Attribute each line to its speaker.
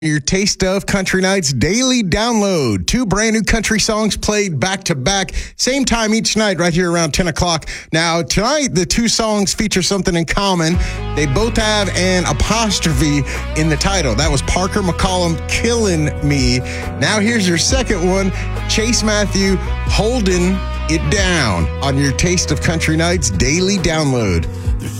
Speaker 1: Your Taste of Country Nights daily download. 2 brand new country songs played back to back, same time each night, right here around 10 o'clock. Now, tonight, the 2 songs feature something in common. They both have an apostrophe in the title. That was Parker McCollum, Killing Me. Now, here's your second one, Chase Matthew, Holding It Down, on your Taste of Country Nights daily download.